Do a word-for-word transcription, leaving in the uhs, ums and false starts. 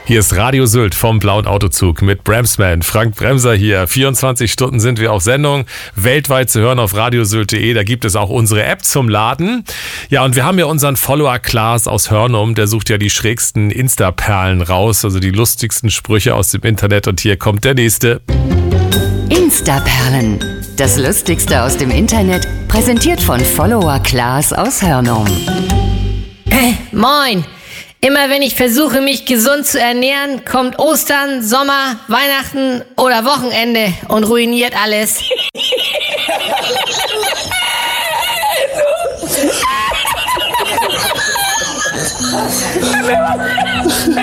Hier ist Radio Sylt vom Blauen Autozug mit Bremsman. Frank Bremser hier. vierundzwanzig Stunden sind wir auf Sendung. Weltweit zu hören auf radiosylt punkt de. Da gibt es auch unsere App zum Laden. Ja, und wir haben ja unseren Follower Klaas aus Hörnum. Der sucht ja die schrägsten Insta-Perlen raus. Also die lustigsten Sprüche aus dem Internet. Und hier kommt der nächste. Insta-Perlen. Das Lustigste aus dem Internet. Präsentiert von Follower Klaas aus Hörnum. Hey, moin! Immer wenn ich versuche, mich gesund zu ernähren, kommt Ostern, Sommer, Weihnachten oder Wochenende und ruiniert alles.